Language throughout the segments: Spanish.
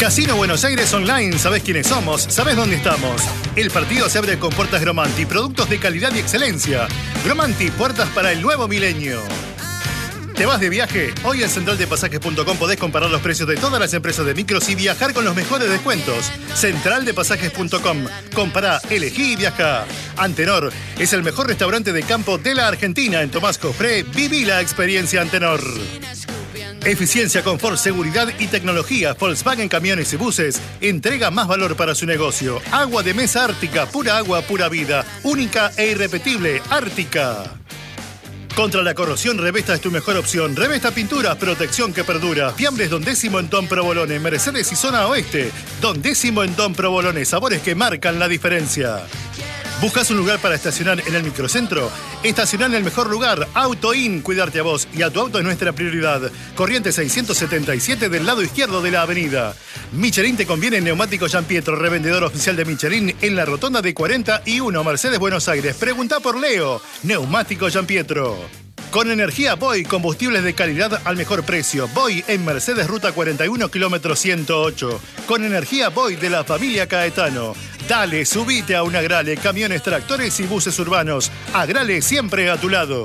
Casino Buenos Aires Online, ¿sabés quiénes somos? ¿Sabés dónde estamos? El partido se abre con puertas Gromanti, productos de calidad y excelencia. Gromanti, puertas para el nuevo milenio. ¿Te vas de viaje? Hoy en centraldepasajes.com podés comparar los precios de todas las empresas de micros y viajar con los mejores descuentos. Centraldepasajes.com. Compará, elegí y viajá. Antenor es el mejor restaurante de campo de la Argentina. En Tomás Cofré, viví la experiencia Antenor. Eficiencia, confort, seguridad y tecnología. Volkswagen Camiones y Buses entrega más valor para su negocio. Agua de mesa Ártica, pura agua, pura vida. Única e irrepetible, Ártica. Contra la corrosión, Revesta es tu mejor opción. Revesta Pinturas, protección que perdura. Fiambres Don Décimo en Don Provolone, Mercedes y Zona Oeste. Don Décimo en Don Provolone, sabores que marcan la diferencia. ¿Buscas un lugar para estacionar en el microcentro? Estacionar en el mejor lugar. AutoIn, cuidarte a vos y a tu auto es nuestra prioridad. Corriente 677 del lado izquierdo de la avenida. Michelin te conviene Neumático Gianpietro, revendedor oficial de Michelin en la rotonda de 41 Mercedes Buenos Aires. Preguntá por Leo. Neumático Gianpietro. Con energía Boy, combustibles de calidad al mejor precio. Boy en Mercedes Ruta 41, kilómetro 108. Con energía Boy de la familia Caetano. Dale, subite a un Agrale, camiones, tractores y buses urbanos. Agrale siempre a tu lado.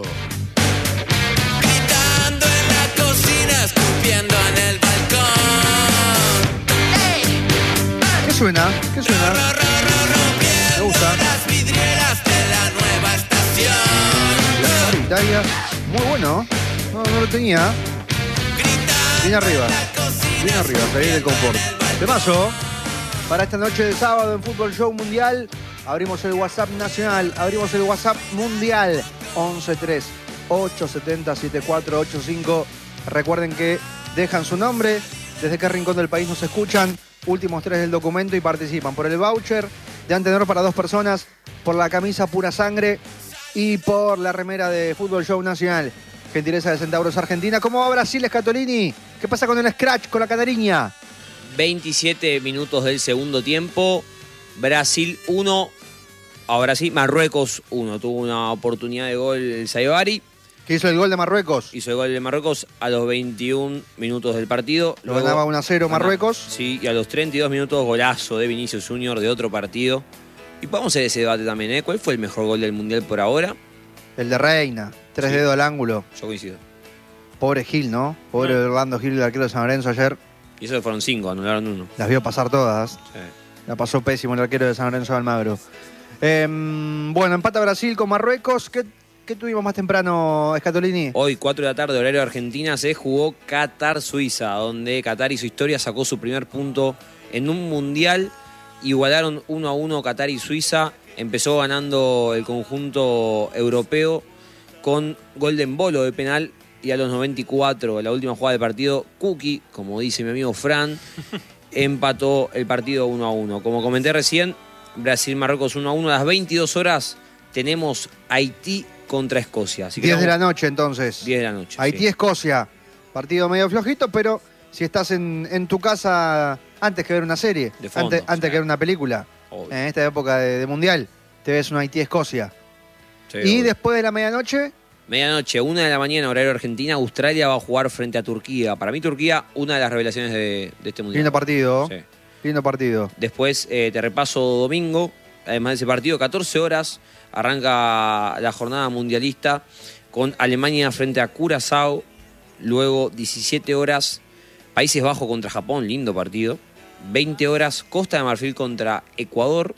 Gritando en la cocina, escupiendo en el balcón. ¿Qué suena? ¿Qué suena? Me gusta. Las vidrieras de la nueva estación. Italia. Muy bueno. No lo tenía. Bien arriba. Bien arriba, salir del confort. De paso, para esta noche de sábado en Fútbol Show Mundial, abrimos el WhatsApp nacional, abrimos el WhatsApp mundial 113-870-7485. Recuerden que dejan su nombre, desde qué rincón del país nos escuchan, últimos 3 del documento y participan por el voucher de Antenor para 2 personas, por la camisa Pura Sangre y por la remera de Fútbol Show Nacional. Gentileza de Centauros Argentina. ¿Cómo va Brasil, Scatolini? ¿Qué pasa con el scratch, con la canariña? 27 minutos del segundo tiempo. Brasil 1. Ahora sí, Marruecos 1. Tuvo una oportunidad de gol el Saibari. ¿Qué hizo el gol de Marruecos? Hizo el gol de Marruecos a los 21 minutos del partido. Lo ganaba 1-0 Marruecos. Sí, y a los 32 minutos golazo de Vinicius Junior de otro partido. Y podemos hacer ese debate también, ¿eh? ¿Cuál fue el mejor gol del Mundial por ahora? El de Reina. 3 dedos al ángulo. Yo coincido. Pobre Gil, ¿no? Pobre Orlando Gil, el arquero de San Lorenzo ayer. Y eso que fueron 5, anularon 1. Las vio pasar todas. Sí. La pasó pésimo el arquero de San Lorenzo de Almagro. Bueno, empata Brasil con Marruecos. ¿Qué tuvimos más temprano, Scatolini? Hoy, 4 de la tarde, horario de Argentina, se jugó Qatar-Suiza, donde Qatar hizo historia, sacó su primer punto en un mundial. Igualaron 1-1 Qatar y Suiza. Empezó ganando el conjunto europeo con gol de embolo de penal. Y a los 94, la última jugada del partido, Cookie, como dice mi amigo Fran, empató el partido 1-1. Como comenté recién, Brasil-Marruecos 1-1. A las 22 horas tenemos Haití contra Escocia. Así que 10 de la noche, entonces. 10 de la noche. Haití-Escocia. Partido medio flojito, pero si estás en tu casa antes que ver una serie, De fondo, antes que ver una película, Obvio. en esta época de Mundial, te ves una Haití-Escocia. Sí, Y obvio. después de la medianoche, Medianoche, 1 de la mañana, horario Argentina, Australia va a jugar frente a Turquía. Para mí, Turquía, una de las revelaciones de este mundial. lindo partido. Sí. Lindo partido. Después te repaso domingo, además de ese partido, 14 horas, arranca la jornada mundialista con Alemania frente a Curazao. Luego, 17 horas, Países Bajos contra Japón, lindo partido. 20 horas, Costa de Marfil contra Ecuador.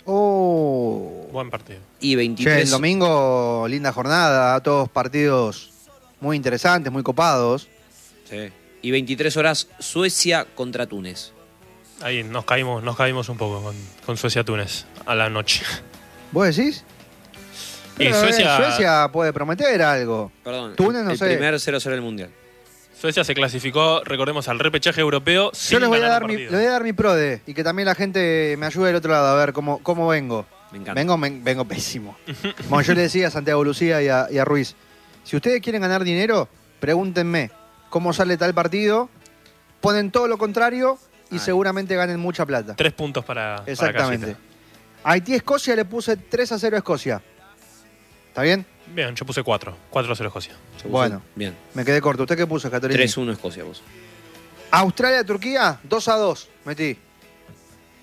Oh. Buen partido. Y Che, 23... el domingo, linda jornada, todos partidos muy interesantes, muy copados. Sí. Y 23 horas, Suecia contra Túnez. Ahí nos caímos un poco con Suecia-Túnez a la noche. ¿Vos decís? Y Pero, Suecia puede prometer algo. Perdón, Túnez, no el sé. primer 0-0 del Mundial. se clasificó, recordemos, al repechaje europeo Yo sin les voy a ganar dar partido. les voy a dar mi prode y que también la gente me ayude del otro lado a ver cómo vengo. Me encanta. Vengo pésimo. Bueno, yo le decía a Santiago Lucía y a Ruiz, si ustedes quieren ganar dinero, pregúntenme cómo sale tal partido, ponen todo lo contrario y seguramente ganen mucha plata. 3 puntos para Exactamente. Casita. Haití-Escocia le puse 3-0 a Escocia. ¿Está bien? Bien, yo puse 4. 4-0 Escocia. Se puso Bueno. Bien. Me quedé corto. ¿Usted qué puso, Catolini? 3-1 Escocia, vos. Australia-Turquía, 2-2. Metí.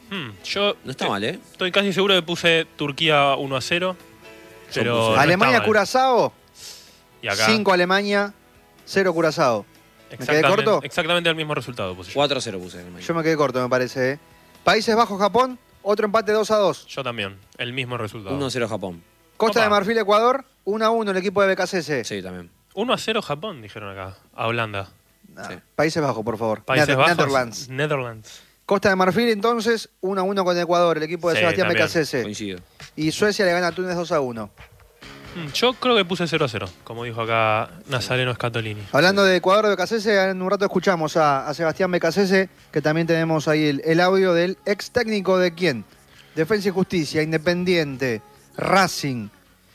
Yo No está mal, ¿eh? estoy casi seguro que puse Turquía 1-0. Pero no Alemania, está mal. Curazao, Y acá 5 Alemania, 0 Curazao. ¿Me quedé corto? Exactamente el mismo resultado puse yo. 4-0 puse Alemania. Yo me quedé corto, me parece. ¿eh? Países Bajos, Japón, otro empate 2-2. Yo también, el mismo resultado. 1-0 Japón. Costa Opa. de Marfil, Ecuador, 1-1 el equipo de BKCS. Sí, también. 1-0 Japón, dijeron acá, a Holanda. Ah, Sí. Países Bajos, por favor. Países Bajos. Netherlands. Netherlands. Costa de Marfil, entonces, 1-1 con Ecuador, el equipo de Sí, Sebastián también. BKCS. Coincido. Y Suecia le gana a Túnez 2-1. Yo creo que puse 0-0, como dijo acá Nazareno Scatolini. Hablando de Ecuador de BKCS, en un rato escuchamos a Sebastián BKCS, que también tenemos ahí el audio del ex técnico de quién. Defensa y Justicia, Independiente, Racing.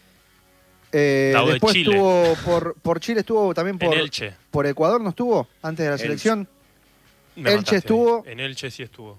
Dao de Después Chile. estuvo por Chile, estuvo también En Elche. por Ecuador, ¿no estuvo? Antes de la Elche. selección. Me Elche mataste. estuvo. En Elche sí estuvo.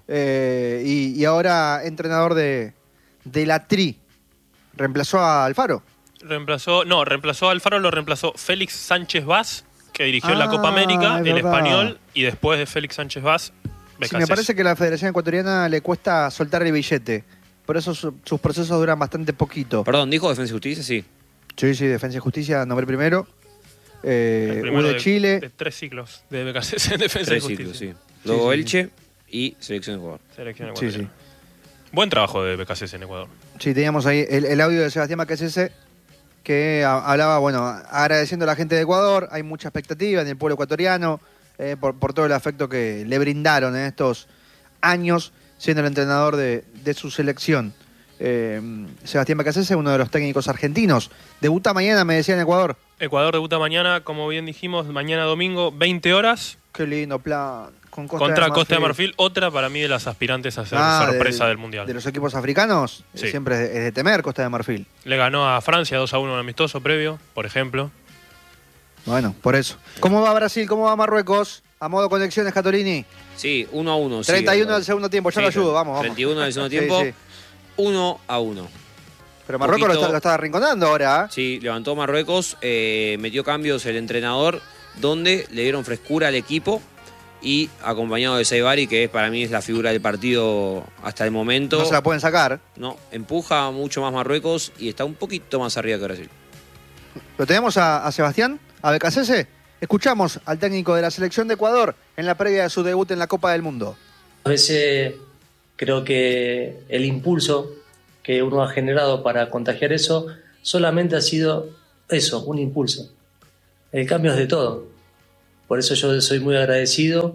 Y ahora entrenador de la Tri. Reemplazó a Alfaro. Reemplazó a Alfaro, lo reemplazó Félix Sánchez Vaz, que dirigió la Ah, Copa América, es el verdad. Español, y después de Félix Sánchez Vaz, Sí, me parece que a la Federación Ecuatoriana le cuesta soltar el billete. Por eso sus procesos duran bastante poquito. Perdón, ¿dijo Defensa y Justicia? Sí. Sí, Defensa y Justicia, nombre primero. el U primero de Chile. de 3 ciclos de BKCS en Defensa y 3 Justicia. ciclos, sí. Luego sí. Elche y Selección de Ecuador. Selección Sí, ecuatoriana. Buen trabajo de BKCS en Ecuador. Sí, teníamos ahí el audio de Sebastián BKCS que hablaba, bueno, agradeciendo a la gente de Ecuador. Hay mucha expectativa en el pueblo ecuatoriano por todo el afecto que le brindaron en estos años siendo el entrenador de su selección. Sebastián BKCS, uno de los técnicos argentinos. Debuta mañana, me decía, en Ecuador. Ecuador debuta mañana, como bien dijimos, mañana domingo, 20 horas, Qué lindo plan. contra Costa de Marfil. Otra para mí de las aspirantes a ser sorpresa del Mundial. De los equipos africanos, Sí. siempre es de temer Costa de Marfil. Le ganó a Francia 2-1 en amistoso previo, por ejemplo. Bueno, por eso. ¿Cómo va Brasil? ¿Cómo va Marruecos? A modo conexiones, Catolini. Sí, 1-1. 31 del segundo tiempo, ya lo ayudo, vamos. 31 del segundo Sí, tiempo, sí. 1-1. Pero Marruecos Poquito. lo está arrinconando ahora. ¿eh? Sí, levantó Marruecos, metió cambios el entrenador, donde le dieron frescura al equipo y acompañado de Saibari, que para mí es la figura del partido hasta el momento. No se la pueden sacar. No, empuja mucho más Marruecos y está un poquito más arriba que Brasil. Lo tenemos a Sebastián, a BKCS. Escuchamos al técnico de la selección de Ecuador en la previa de su debut en la Copa del Mundo. A veces creo que el impulso que uno ha generado para contagiar eso solamente ha sido eso, un impulso. El cambio es de todo. Por eso yo soy muy agradecido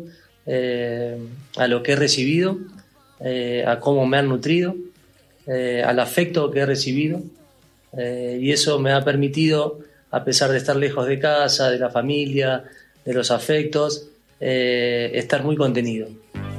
a lo que he recibido, a cómo me han nutrido, al afecto que he recibido. Y eso me ha permitido, a pesar de estar lejos de casa, de la familia, de los afectos, estar muy contenido.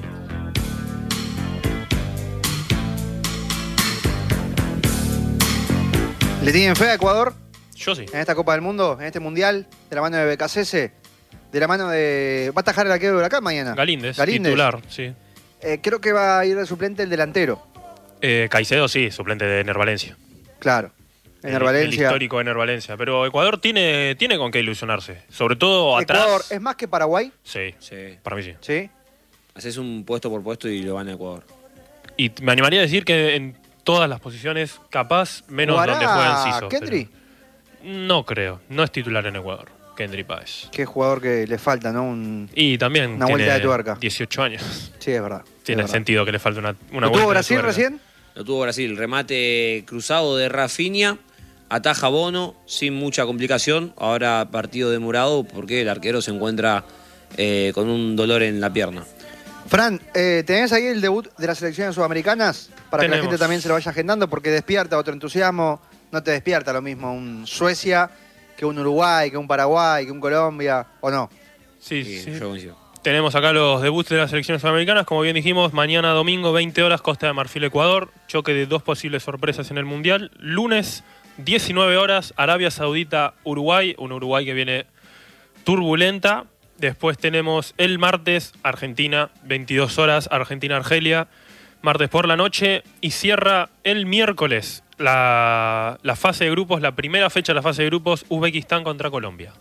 ¿Le tienen fe a Ecuador Yo sí. en esta Copa del Mundo, en este Mundial, de la mano de BKCS? De la mano de... ¿Va a atajar el arquero de Huracán mañana? Galíndez, Galíndez. titular, sí. Creo que va a ir de suplente el delantero. Caicedo sí, suplente de Ener Valencia. Claro. En El Valencia. histórico Ener Valencia. Pero Ecuador tiene con qué ilusionarse. Sobre todo atrás. Ecuador es más que Paraguay, Sí, Sí. para mí sí. ¿sí? Haces un puesto por puesto y lo van a Ecuador. Y me animaría a decir que en todas las posiciones, capaz, menos ¿Jugará donde juega Enciso. Kendry? pero No creo. No es titular en Ecuador. Kendry Páez. Qué jugador que le falta, ¿no? Y también Una tiene vuelta de tuerca. 18 años. Sí, es verdad. Tiene es verdad. sentido que le falte una ¿Lo vuelta tuvo de Brasil tuerca. recién? Lo tuvo Brasil, remate cruzado de Rafinha, ataja Bono sin mucha complicación. Ahora partido demorado porque el arquero se encuentra con un dolor en la pierna. Fran, ¿tenés ahí el debut de las selecciones sudamericanas? Para que la Tenemos. gente también se lo vaya agendando, porque despierta otro entusiasmo. No te despierta lo mismo un Suecia que un Uruguay, que un Paraguay, que un Colombia, ¿o no? Sí, Sí, sí. yo coincido. Tenemos acá los debuts de las selecciones sudamericanas. Como bien dijimos, mañana domingo, 20 horas, Costa de Marfil, Ecuador. Choque de dos posibles sorpresas en el Mundial. Lunes, 19 horas, Arabia Saudita, Uruguay. Un Uruguay que viene turbulenta. Después tenemos el martes, Argentina, 22 horas, Argentina-Argelia. Martes por la noche. Y cierra el miércoles la fase de grupos, la primera fecha de la fase de grupos, Uzbekistán contra Colombia.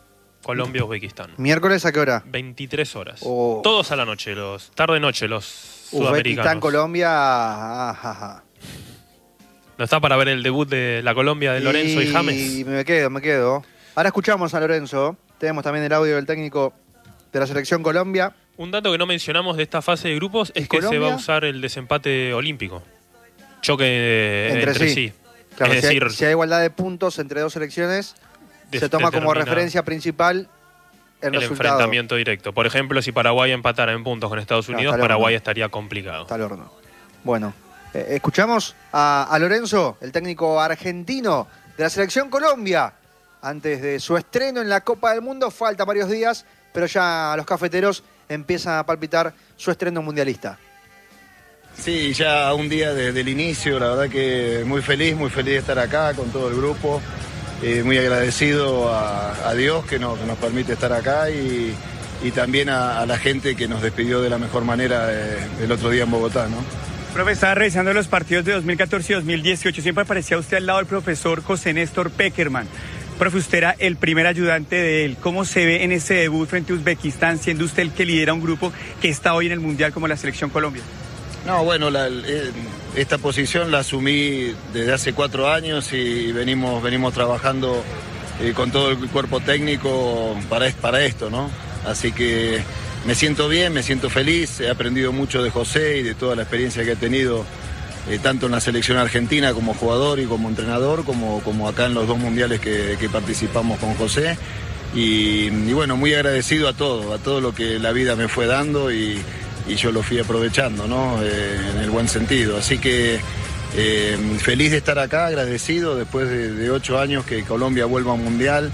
Colombia-Uzbekistán. ¿Miércoles a qué hora? 23 horas. Oh. Todos a la noche, tarde-noche, los sudamericanos. Uzbekistán, Colombia. Ajá. ¿No está para ver el debut de la Colombia de Lorenzo y James? Y me quedo. Ahora escuchamos a Lorenzo. Tenemos también el audio del técnico de la selección Colombia. Un dato que no mencionamos de esta fase de grupos es que se va a usar el desempate olímpico. Choque entre sí. Claro, es decir, si hay igualdad de puntos entre dos selecciones, se toma como referencia principal el resultado. Enfrentamiento directo. Por ejemplo, si Paraguay empatara en puntos con Estados Unidos, Paraguay estaría complicado. Está al horno. Bueno, escuchamos a Lorenzo, el técnico argentino de la selección Colombia, antes de su estreno en la Copa del Mundo. Falta varios días, pero ya los cafeteros empiezan a palpitar su estreno mundialista. Sí, ya un día desde el inicio, la verdad que muy feliz de estar acá con todo el grupo, muy agradecido a Dios que nos permite estar acá y también a la gente que nos despidió de la mejor manera el otro día en Bogotá, ¿no? Profe, estaba revisando los partidos de 2014 y 2018, siempre aparecía usted al lado del profesor José Néstor Pekerman. Profe, usted era el primer ayudante de él. ¿Cómo se ve en ese debut frente a Uzbekistán, siendo usted el que lidera un grupo que está hoy en el Mundial como la Selección Colombia? No, bueno, esta posición la asumí desde hace 4 años y venimos trabajando con todo el cuerpo técnico para esto, ¿no? Así que me siento bien, me siento feliz, he aprendido mucho de José y de toda la experiencia que he tenido, tanto en la selección argentina como jugador y como entrenador, como acá en los 2 mundiales que participamos con José. Y bueno, muy agradecido a todo lo que la vida me fue dando y yo lo fui aprovechando, ¿no? En el buen sentido. Así que feliz de estar acá, agradecido después de 8 años que Colombia vuelva a un mundial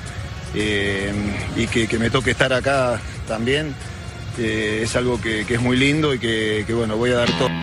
y que me toque estar acá también. Es algo que es muy lindo y que bueno, voy a dar todo.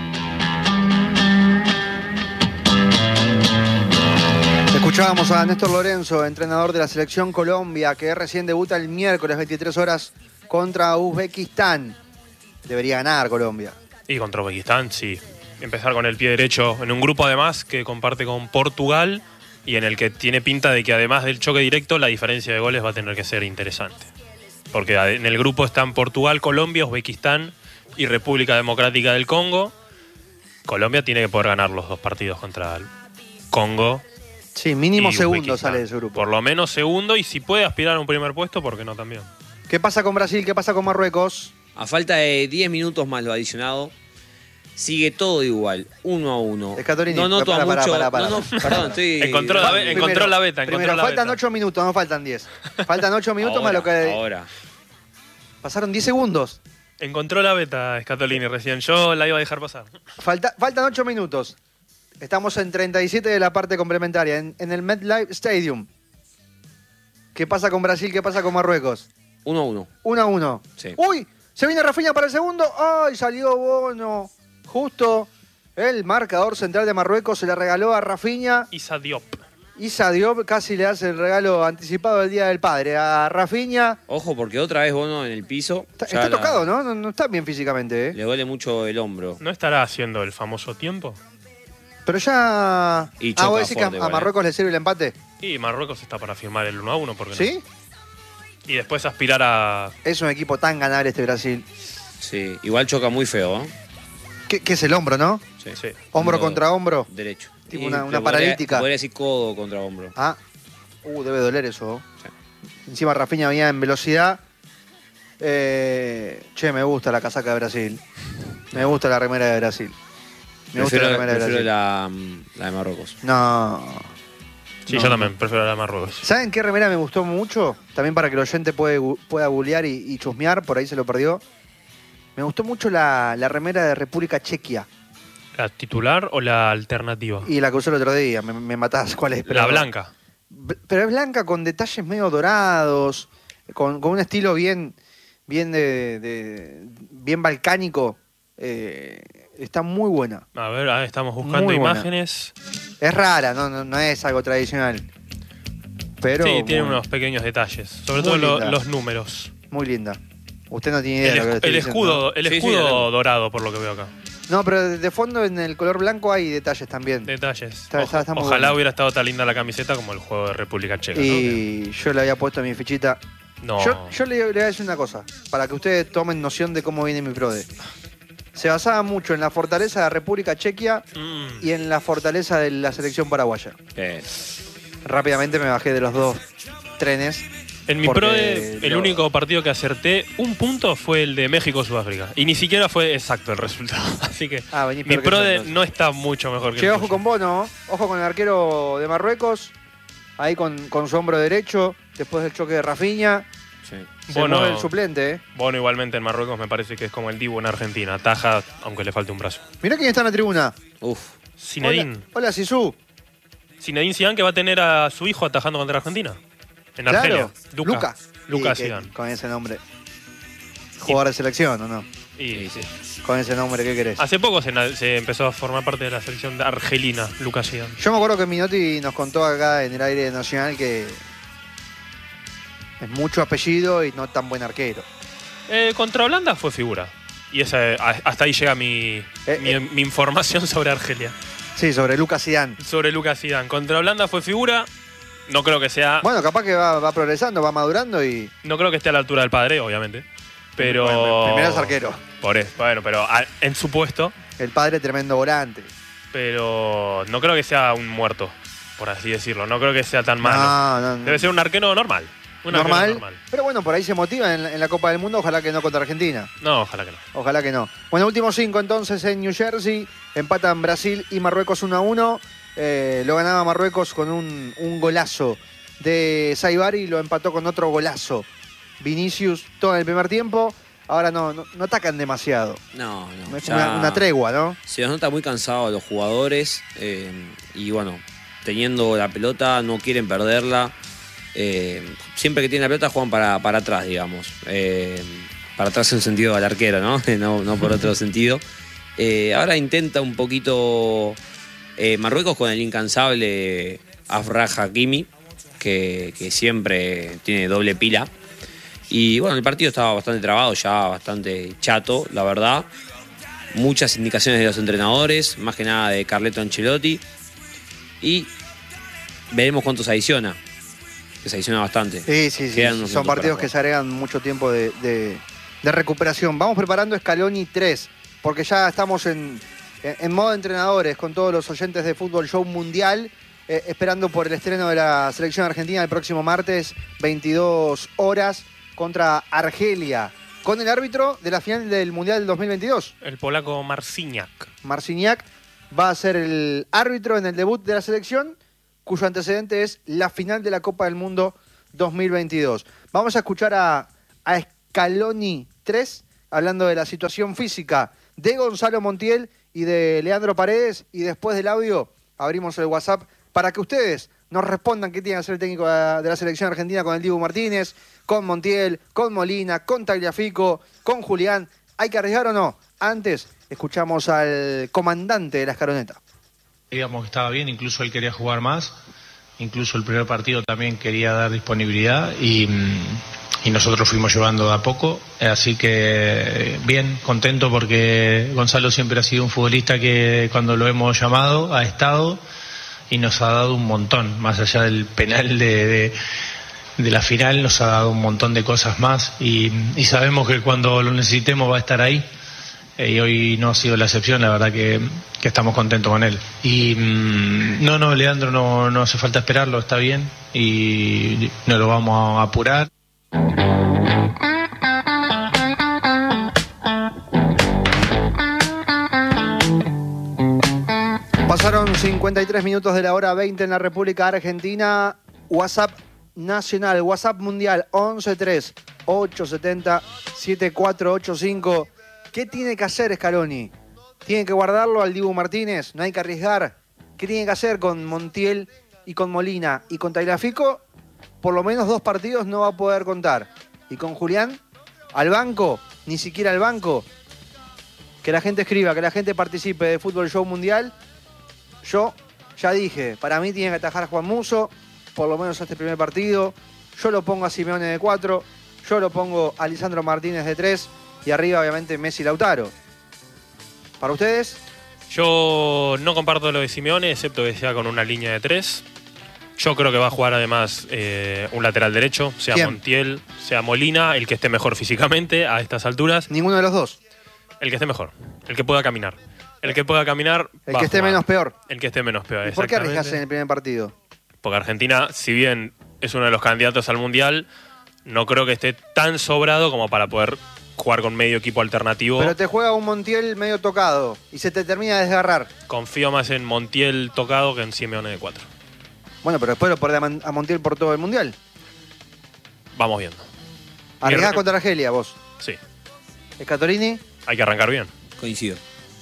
Escuchábamos a Néstor Lorenzo, entrenador de la selección Colombia, que recién debuta el miércoles 23 horas contra Uzbekistán. Debería ganar Colombia. Y contra Uzbekistán, sí. Empezar con el pie derecho en un grupo además que comparte con Portugal y en el que tiene pinta de que además del choque directo la diferencia de goles va a tener que ser interesante. Porque en el grupo están Portugal, Colombia, Uzbekistán y República Democrática del Congo. Colombia tiene que poder ganar los 2 partidos contra el Congo. Sí, mínimo segundo sale de ese grupo. Por lo menos segundo, y si puede aspirar a un primer puesto, ¿por qué no también? ¿Qué pasa con Brasil? ¿Qué pasa con Marruecos? A falta de 10 minutos más lo adicionado, sigue todo igual, 1-1. Escatolini, no noto a mucho. para. No, perdón, estoy. Encontró la beta. Faltan 8 minutos, no faltan 10. Faltan 8 minutos ahora, más lo que. Ahora. Pasaron 10 segundos. Encontró la beta, Scatolini, recién. Yo la iba a dejar pasar. Faltan 8 minutos. Estamos en 37 de la parte complementaria, en el MetLife Stadium. ¿Qué pasa con Brasil? ¿Qué pasa con Marruecos? 1-1. 1-1. Sí. ¡Uy! Se viene Rafinha para el segundo. ¡Ay! Salió Bono. Justo el marcador central de Marruecos se le regaló a Rafinha. Issa Diop Casi le hace el regalo anticipado del Día del Padre a Rafinha. Ojo, porque otra vez Bono en el piso. Está tocado, ¿no? No está bien físicamente, ¿eh? Le duele mucho el hombro. ¿No estará haciendo el famoso tiempo? Pero ya... Y choca ¿vos decís que fuerte, a Marruecos le sirve el empate? Y Marruecos está para firmar el 1-1, ¿por qué no? ¿Sí? Y después aspirar a... Es un equipo tan ganable este Brasil. Sí, igual choca muy feo, ¿eh? ¿Qué es el hombro, no? Sí. Hombro contra hombro. Derecho. Tipo Y una paralítica. Podría decir codo contra hombro. Ah. Debe doler eso. Sí. Encima Rafinha venía en velocidad. Me gusta la casaca de Brasil. Me gusta la remera de Brasil. Prefiero la de Marruecos. No. Sí, yo también prefiero la de Marruecos. ¿Saben qué remera me gustó mucho? También para que el oyente pueda googlear y chusmear, por ahí se lo perdió. Me gustó mucho la remera de República Chequia. ¿La titular o la alternativa? Y la que usé el otro día, me matás. ¿Cuál es? La blanca. Pero es blanca con detalles medio dorados, con un estilo bien balcánico. Está muy buena. A ver, estamos buscando imágenes. Es rara, no es algo tradicional. Pero sí, tiene unos pequeños detalles. Sobre todo los números. Muy linda. Usted no tiene idea de lo que estoy diciendo, ¿no? El escudo dorado, por lo que veo acá. No, pero de fondo en el color blanco hay detalles también. Detalles. Está muy Ojalá bueno. hubiera estado tan linda la camiseta como el juego de República Checa. Y yo le había puesto mi fichita No. Yo le voy a decir una cosa, para que ustedes tomen noción de cómo viene mi PRODE. Se basaba mucho en la fortaleza de la República Chequia y en la fortaleza de la selección paraguaya. Rápidamente me bajé de los dos trenes. En mi PRODE, el único partido que acerté un punto fue el de México-Sudáfrica. Y ni siquiera fue exacto el resultado. Así que mi PRODE no está mucho mejor que el ojo con Bono, ojo con el arquero de Marruecos, ahí con su hombro derecho, después del choque de Rafinha. Sí. Bono, el suplente, Bono igualmente en Marruecos me parece que es como el Dibu en Argentina. Ataja, aunque le falte un brazo. Mirá quién está en la tribuna. Zinedine. Hola Zizou. Zinedine Zidane, que va a tener a su hijo atajando contra Argentina. En Argelia. Luka Zidane. Con ese nombre. Jugador de selección, ¿o no? Sí. Con ese nombre, ¿qué querés? Hace poco se empezó a formar parte de la selección de argelina, Luka Zidane. Yo me acuerdo que Minotti nos contó acá en el aire nacional que es mucho apellido y no tan buen arquero. Contra Holanda fue figura. Y hasta ahí llega mi información sobre Argelia. Sí, sobre Luka Zidane. Sobre Luka Zidane. Contra Holanda fue figura. No creo que sea... Bueno, capaz que va progresando, va madurando y... No creo que esté a la altura del padre, obviamente. Pero... Bueno, primero es arquero. Por eso, bueno, pero en su puesto... El padre tremendo volante. Pero no creo que sea un muerto, por así decirlo. No creo que sea tan malo. No. Debe ser un arquero normal. Normal. Pero bueno, por ahí se motiva en la Copa del Mundo. Ojalá que no contra Argentina. No, ojalá que no. Ojalá que no. Bueno, últimos 5 entonces en New Jersey. Empatan Brasil y Marruecos 1-1. Lo ganaba Marruecos con un golazo de Saibari y lo empató con otro golazo Vinicius todo en el primer tiempo. Ahora no atacan demasiado. No. Es una tregua, ¿no? Se los nota muy cansados los jugadores y bueno, teniendo la pelota no quieren perderla. Siempre que tienen la pelota juegan para atrás, digamos. Para atrás en sentido al arquero, ¿no? No por otro sentido. Ahora intenta un poquito Marruecos con el incansable Afrah Hakimi, que siempre tiene doble pila. Y bueno, el partido estaba bastante trabado, ya bastante chato, la verdad. Muchas indicaciones de los entrenadores, más que nada de Carleto Ancelotti. Y veremos cuánto se adiciona. Que se adiciona bastante. Sí. Son partidos que se agregan mucho tiempo de recuperación. Vamos preparando Scaloni 3, porque ya estamos en modo entrenadores con todos los oyentes de Fútbol Show Mundial, esperando por el estreno de la selección argentina el próximo martes, 22 horas, contra Argelia, con el árbitro de la final del Mundial del 2022. El polaco Marciniak. Marciniak va a ser el árbitro en el debut de la selección, cuyo antecedente es la final de la Copa del Mundo 2022. Vamos a escuchar a Scaloni 3, hablando de la situación física de Gonzalo Montiel y de Leandro Paredes, y después del audio abrimos el WhatsApp para que ustedes nos respondan qué tiene que hacer el técnico de la selección argentina con el Dibu Martínez, con Montiel, con Molina, con Tagliafico, con Julián. ¿Hay que arriesgar o no? Antes escuchamos al comandante de la escaloneta. Digamos que estaba bien, incluso él quería jugar más, incluso el primer partido también quería dar disponibilidad y nosotros fuimos llevando de a poco, así que bien, contento porque Gonzalo siempre ha sido un futbolista que cuando lo hemos llamado ha estado y nos ha dado un montón, más allá del penal de la final, nos ha dado un montón de cosas más y sabemos que cuando lo necesitemos va a estar ahí. Y hoy no ha sido la excepción, la verdad que estamos contentos con él. Y no, Leandro, no hace falta esperarlo, está bien y no lo vamos a apurar. Pasaron 53 minutos de la hora 20 en la República Argentina. WhatsApp nacional, WhatsApp mundial 113-870-7485. ¿Qué tiene que hacer Scaloni? ¿Tiene que guardarlo al Dibu Martínez? ¿No hay que arriesgar? ¿Qué tiene que hacer con Montiel y con Molina? Y con Tagliafico, por lo menos 2 partidos no va a poder contar. Y con Julián, al banco, ni siquiera al banco. Que la gente escriba, que la gente participe de Fútbol Show Mundial. Yo ya dije, para mí tiene que atajar a Juan Musso, por lo menos este primer partido. Yo lo pongo a Simeone de 4, yo lo pongo a Lisandro Martínez de 3. Y arriba, obviamente, Messi y Lautaro. ¿Para ustedes? Yo no comparto lo de Simeone, excepto que sea con una línea de 3. Yo creo que va a jugar además un lateral derecho, sea ¿Quién? Montiel, sea Molina, el que esté mejor físicamente a estas alturas. Ninguno de los dos. El que esté mejor, el que pueda caminar. El que pueda caminar. El va que a esté jugar. menos peor. El que esté menos peor. ¿Y por qué exactamente. arriesgas en el primer partido? Porque Argentina, si bien es uno de los candidatos al Mundial, no creo que esté tan sobrado como para poder jugar con medio equipo alternativo. Pero te juega un Montiel medio tocado y se te termina de desgarrar. Confío más en Montiel tocado que en Simeone de 4. Bueno, pero después lo perdés a Montiel por todo el Mundial. Vamos viendo. Arriesgás contra Argelia, vos. Sí, Scatolini, hay que arrancar bien. Coincido.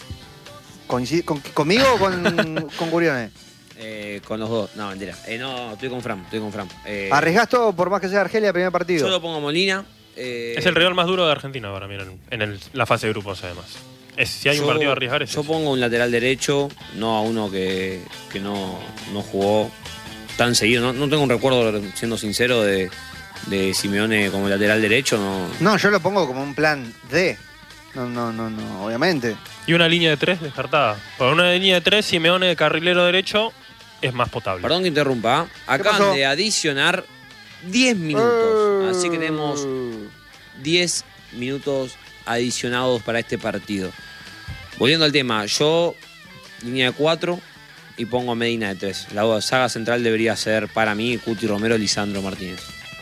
¿conmigo o con Curione? Con los dos. No, mentira. No, estoy con Fran. ¿Arriesgás todo por más que sea Argelia primer partido? Yo lo pongo a Molina. Es el rival más duro de Argentina para mí en la fase de grupos, además. Si hay un partido a arriesgar, es yo ese. pongo un lateral derecho, no a uno que no jugó tan seguido. No tengo un recuerdo, siendo sincero, de Simeone como lateral derecho. No, yo lo pongo como un plan D. No, obviamente. Y una línea de 3 descartada. Por una línea de 3, Simeone de carrilero derecho es más potable. Perdón que interrumpa. Acaban pasó? de adicionar 10 minutos. Así que tenemos 10 minutos adicionados para este partido. Volviendo al tema, yo línea de 4 y pongo a Medina de 3. La saga central debería ser para mí Cuti Romero, Lisandro Martínez.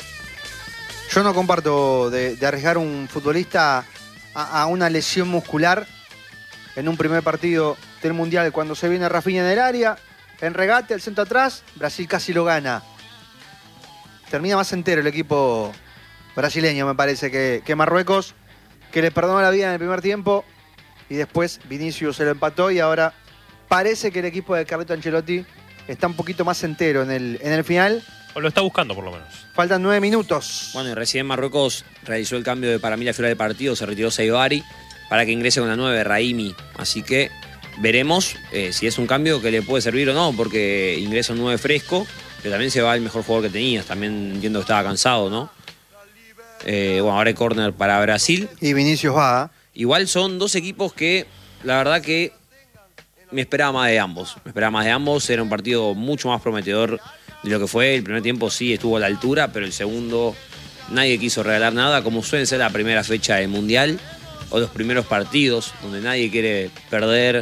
Yo no comparto de arriesgar un futbolista a una lesión muscular en un primer partido del Mundial. Cuando se viene Rafinha en el área, en regate, el centro atrás, Brasil casi lo gana. Termina más entero el equipo brasileño, me parece, que Marruecos, que le perdonó la vida en el primer tiempo y después Vinicius se lo empató y ahora parece que el equipo de Carleto Ancelotti está un poquito más entero en el final. O lo está buscando, por lo menos. Faltan 9 minutos. Bueno, y recién Marruecos realizó el cambio de para mí la figura del partido, se retiró Saibari para que ingrese con la 9 Raimi. Así que veremos si es un cambio que le puede servir o no, porque ingresa un 9 fresco, pero también se va el mejor jugador que tenías. También entiendo que estaba cansado, ¿no? Bueno, ahora hay córner para Brasil. Y Vinicius va. Igual son dos equipos que, la verdad que me esperaba más de ambos. Era un partido mucho más prometedor de lo que fue. El primer tiempo sí estuvo a la altura, pero el segundo nadie quiso regalar nada, como suele ser la primera fecha del Mundial o los primeros partidos, donde nadie quiere perder.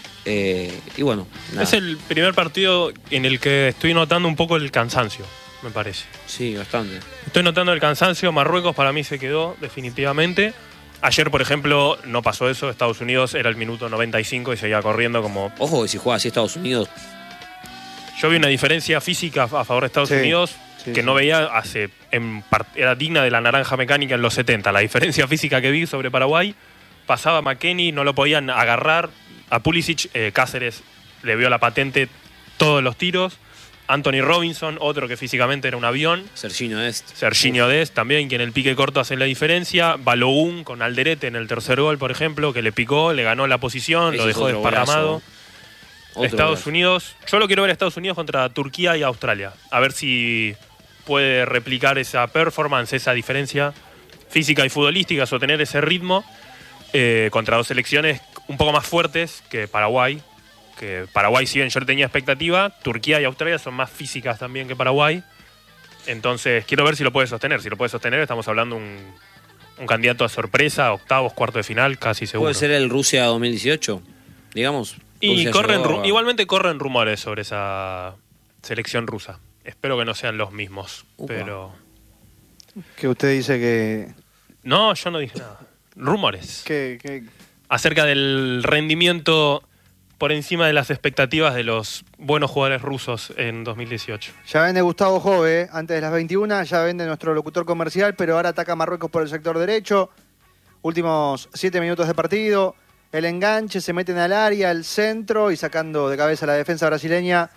Y bueno, nada. Es el primer partido en el que estoy notando un poco el cansancio, me parece. Sí, bastante. Estoy notando el cansancio. Marruecos para mí se quedó definitivamente. Ayer, por ejemplo, no pasó eso. Estados Unidos era el minuto 95 y seguía corriendo como... Ojo que si juega así Estados Unidos... Yo vi una diferencia física a favor de Estados Unidos que no veía era digna de la naranja mecánica en los 70. La diferencia física que vi sobre Paraguay, pasaba McKennie, no lo podían agarrar. A Pulisic, Cáceres le vio la patente todos los tiros. Anthony Robinson, otro que físicamente era un avión. Serginho Dest también, que en el pique corto hace la diferencia. Balogun con Alderete en el tercer gol, por ejemplo, que le picó, le ganó la posición, lo dejó desparramado. Estados Unidos, yo lo quiero ver a Estados Unidos contra Turquía y Australia. A ver si puede replicar esa performance, esa diferencia física y futbolística, sostener ese ritmo contra dos selecciones un poco más fuertes que Paraguay. Que Paraguay, si bien yo tenía expectativa, Turquía y Australia son más físicas también que Paraguay. Entonces quiero ver si lo puede sostener. Si lo puede sostener, estamos hablando de un candidato a sorpresa, octavos, cuarto de final, casi seguro. ¿Puede ser el Rusia 2018? Digamos. Y igualmente corren rumores sobre esa selección rusa. Espero que no sean los mismos. Pero Que usted dice que... No, yo no dije nada. Rumores. Que... Acerca del rendimiento por encima de las expectativas de los buenos jugadores rusos en 2018. Ya vende Gustavo Jove, antes de las 21, ya vende nuestro locutor comercial, pero ahora ataca a Marruecos por el sector derecho. Últimos 7 minutos de partido. El enganche, se meten al área, al centro y sacando de cabeza la defensa brasileña.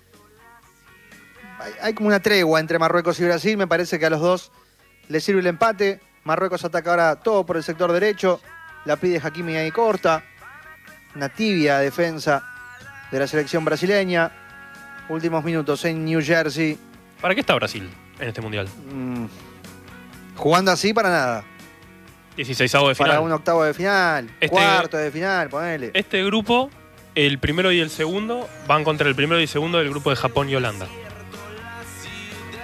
Hay como una tregua entre Marruecos y Brasil. Me parece que a los dos les sirve el empate. Marruecos ataca ahora todo por el sector derecho. La pide Hakimi ahí corta. Una tibia defensa de la selección brasileña. Últimos minutos en New Jersey. ¿Para qué está Brasil en este mundial? Jugando así para nada. 16avo de final. Para un octavo de final, cuarto de final, ponele. Este grupo, el primero y el segundo, van contra el primero y el segundo del grupo de Japón y Holanda.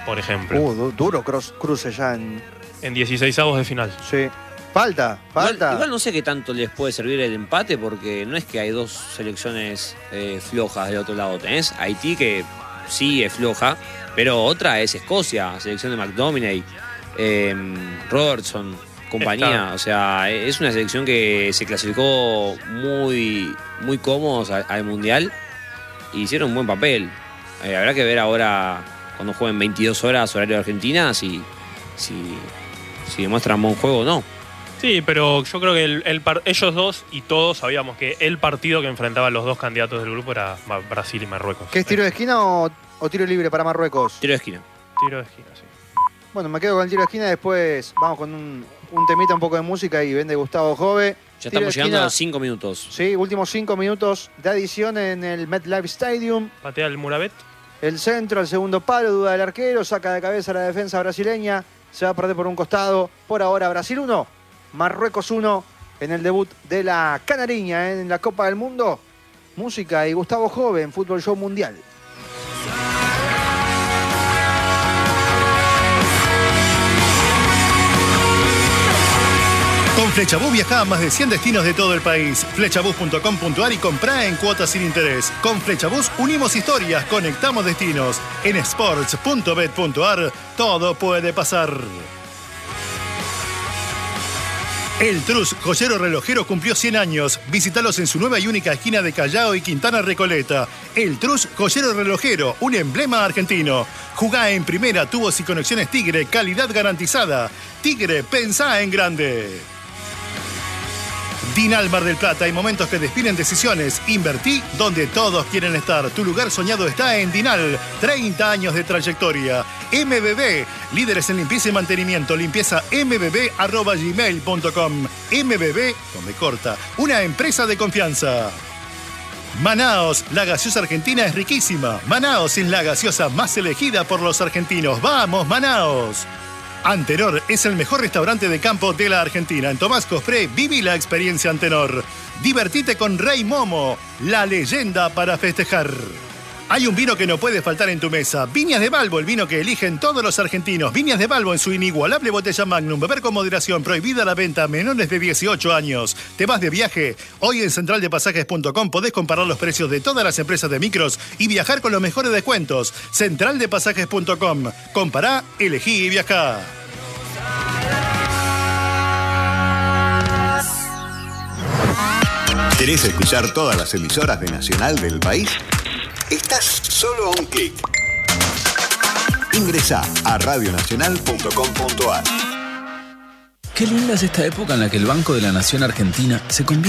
por ejemplo. Duro cruce ya en 16avos de final. Sí. Falta. Igual no sé qué tanto les puede servir el empate, porque no es que hay dos selecciones flojas del otro lado. Tenés Haití, que sí es floja, pero otra es Escocia, selección de McTominay, Robertson, compañía. O sea, es una selección que se clasificó muy, muy cómodos al Mundial y hicieron un buen papel. Habrá que ver ahora, cuando jueguen 22 horas horario de Argentina, si demuestran buen juego o no. Sí, pero yo creo que ellos dos y todos sabíamos que el partido que enfrentaban los dos candidatos del grupo era Brasil y Marruecos. ¿Qué es tiro de esquina o tiro libre para Marruecos? Tiro de esquina. Tiro de esquina, sí. Bueno, me quedo con el tiro de esquina, después vamos con un temita, un poco de música y vende Gustavo Jove. Ya estamos llegando a los 5 minutos. Sí, últimos 5 minutos de adición en el MetLife Stadium. Patea el Murabet. El centro, el segundo palo, duda del arquero, saca de cabeza la defensa brasileña, se va a perder por un costado. Por ahora Brasil 1, Marruecos 1 en el debut de la Canariña en la Copa del Mundo. Música y Gustavo Jove en Fútbol Show Mundial. Con Flechabús viajá a más de 100 destinos de todo el país. Flechabús.com.ar y comprá en cuotas sin interés. Con Flechabús unimos historias, conectamos destinos. En sports.bet.ar todo puede pasar. El Trus, joyero relojero, cumplió 100 años. Visítalos en su nueva y única esquina de Callao y Quintana Recoleta. El Trus, joyero relojero, un emblema argentino. Jugá en primera, tubos y conexiones Tigre, calidad garantizada. Tigre, pensá en grande. Dinal Mar del Plata, hay momentos que definen decisiones. Invertí donde todos quieren estar. Tu lugar soñado está en Dinal. 30 años de trayectoria. MBB, líderes en limpieza y mantenimiento. Limpieza mbb@gmail.com. MBB, donde corta, una empresa de confianza. Manaos, la gaseosa argentina es riquísima. Manaos es la gaseosa más elegida por los argentinos. ¡Vamos, Manaos! Antenor es el mejor restaurante de campo de la Argentina. En Tomás Cospré, viví la experiencia Antenor. Divertite con Rey Momo, la leyenda para festejar. Hay un vino que no puede faltar en tu mesa. Viñas de Balbo, el vino que eligen todos los argentinos. Viñas de Balbo en su inigualable botella Magnum. Beber con moderación. Prohibida la venta a menores de 18 años. ¿Te vas de viaje? Hoy en centraldepasajes.com podés comparar los precios de todas las empresas de micros y viajar con los mejores descuentos. Centraldepasajes.com. Compará, elegí y viajá. ¿Querés escuchar todas las emisoras de Nacional del país? Estás solo a un clic. Ingresá a radionacional.com.ar. Qué linda es esta época en la que el Banco de la Nación Argentina se convierte